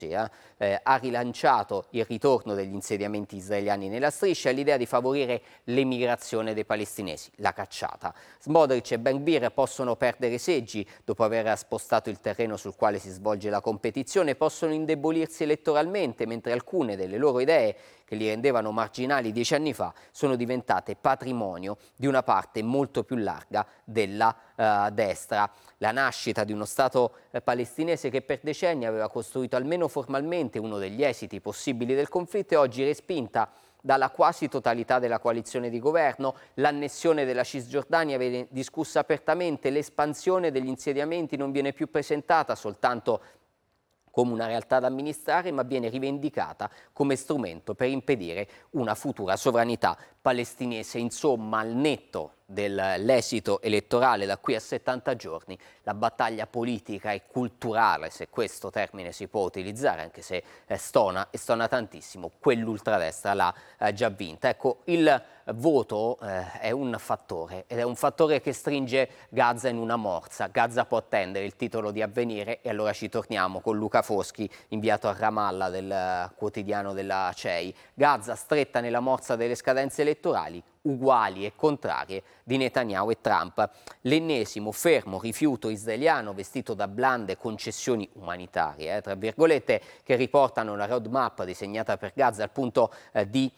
ha rilanciato il ritorno degli insediamenti israeliani nella striscia e l'idea di favorire l'emigrazione dei palestinesi, la cacciata. Smotrich e Ben Gvir possono perdere seggi dopo aver spostato il terreno sul quale si svolge la competizione, possono indebolirsi elettoralmente, mentre alcune delle loro idee che li rendevano marginali 10 anni fa sono diventate patrimonio di una parte molto più larga della destra. La nascita di uno Stato palestinese che per decenni aveva costruito almeno formalmente uno degli esiti possibili del conflitto è oggi respinta dalla quasi totalità della coalizione di governo. L'annessione della Cisgiordania viene discussa apertamente, l'espansione degli insediamenti non viene più presentata soltanto come una realtà da amministrare, ma viene rivendicata come strumento per impedire una futura sovranità palestinese. Insomma, al netto dell'esito elettorale da qui a 70 giorni, la battaglia politica e culturale, se questo termine si può utilizzare, anche se stona tantissimo, quell'ultradestra l'ha già vinta. Ecco, il voto è un fattore, ed è un fattore che stringe Gaza in una morsa. Gaza può attendere il titolo di Avvenire, e allora ci torniamo con Luca Foschi, inviato a Ramallah del quotidiano della CEI. Gaza stretta nella morsa delle scadenze elettorali, uguali e contrarie di Netanyahu e Trump. L'ennesimo fermo rifiuto israeliano vestito da blande concessioni umanitarie, tra virgolette, che riportano la roadmap disegnata per Gaza al punto di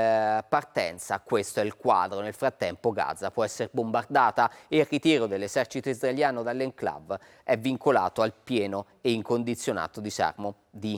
partenza. Questo è il quadro. Nel frattempo Gaza può essere bombardata e il ritiro dell'esercito israeliano dall'enclave è vincolato al pieno e incondizionato disarmo di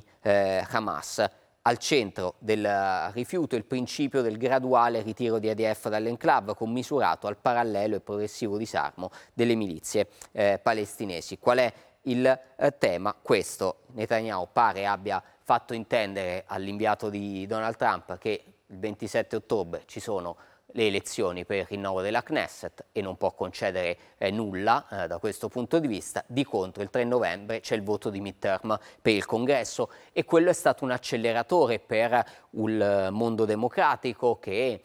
Hamas. Al centro del rifiuto il principio del graduale ritiro di IDF dall'enclave, commisurato al parallelo e progressivo disarmo delle milizie palestinesi. Qual è il tema? Questo Netanyahu pare abbia fatto intendere all'inviato di Donald Trump, che il 27 ottobre ci sono le elezioni per il rinnovo della Knesset e non può concedere nulla da questo punto di vista. Di contro il 3 novembre c'è il voto di midterm per il Congresso, e quello è stato un acceleratore per il mondo democratico, che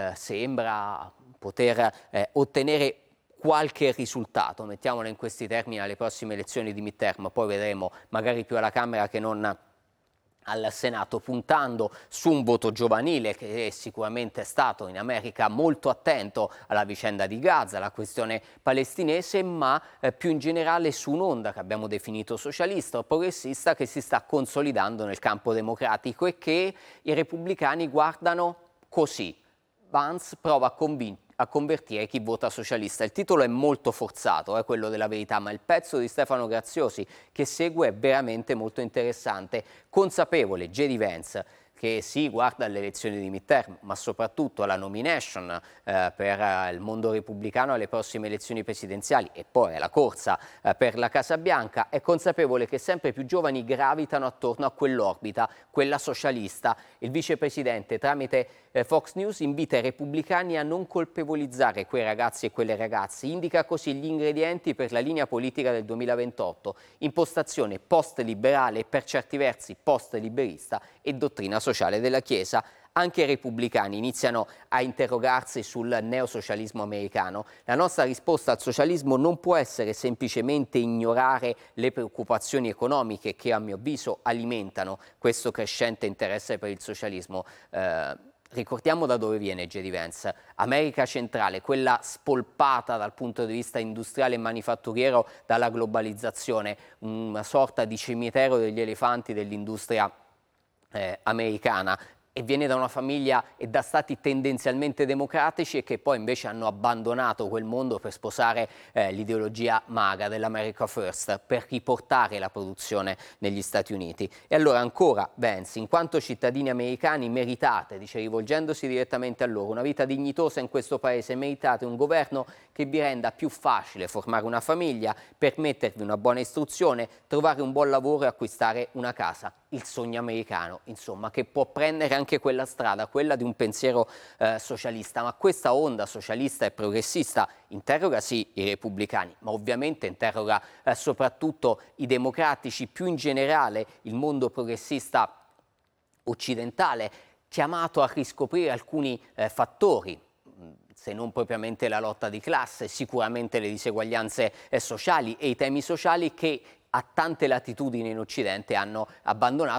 sembra poter ottenere qualche risultato, mettiamolo in questi termini, alle prossime elezioni di midterm. Poi vedremo, magari più alla Camera che non al Senato, puntando su un voto giovanile che sicuramente è stato in America molto attento alla vicenda di Gaza, alla questione palestinese, ma più in generale su un'onda che abbiamo definito socialista o progressista, che si sta consolidando nel campo democratico e che i repubblicani guardano così. Vance prova a convertire chi vota socialista. Il titolo è molto forzato, è quello della Verità, ma il pezzo di Stefano Graziosi che segue è veramente molto interessante. Consapevole J.D. Vance, che sì, guarda alle elezioni di midterm, ma soprattutto alla nomination per il mondo repubblicano alle prossime elezioni presidenziali e poi alla corsa per la Casa Bianca, è consapevole che sempre più giovani gravitano attorno a quell'orbita, quella socialista. Il vicepresidente, tramite Fox News, invita i repubblicani a non colpevolizzare quei ragazzi e quelle ragazze. Indica così gli ingredienti per la linea politica del 2028, impostazione post-liberale e per certi versi post-liberista e dottrina sociale della Chiesa. Anche i repubblicani iniziano a interrogarsi sul neosocialismo americano. La nostra risposta al socialismo non può essere semplicemente ignorare le preoccupazioni economiche che, a mio avviso, alimentano questo crescente interesse per il socialismo. Ricordiamo da dove viene J.D. Vance: America centrale, quella spolpata dal punto di vista industriale e manifatturiero dalla globalizzazione, una sorta di cimitero degli elefanti dell'industria americana, e viene da una famiglia e da stati tendenzialmente democratici e che poi invece hanno abbandonato quel mondo per sposare l'ideologia MAGA dell'America First, per riportare la produzione negli Stati Uniti. E allora ancora Vance: in quanto cittadini americani meritate, dice rivolgendosi direttamente a loro, una vita dignitosa in questo paese, meritate un governo che vi renda più facile formare una famiglia, permettervi una buona istruzione, trovare un buon lavoro e acquistare una casa. Il sogno americano, insomma, che può prendere anche quella strada, quella di un pensiero socialista. Ma questa onda socialista e progressista interroga sì i repubblicani, ma ovviamente interroga soprattutto i democratici, più in generale il mondo progressista occidentale, chiamato a riscoprire alcuni fattori, se non propriamente la lotta di classe, sicuramente le diseguaglianze sociali e i temi sociali che a tante latitudini in Occidente hanno abbandonato